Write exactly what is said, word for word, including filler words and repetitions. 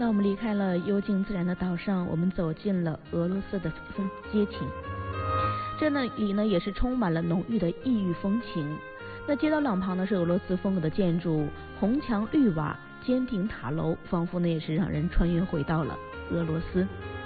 那我们离开了幽静自然的岛上，我们走进了俄罗斯的风街亭。这里呢也是充满了浓郁的异域风情。那街道两旁呢是俄罗斯风格的建筑，红墙绿瓦、尖顶塔楼，仿佛呢也是让人穿越回到了俄罗斯。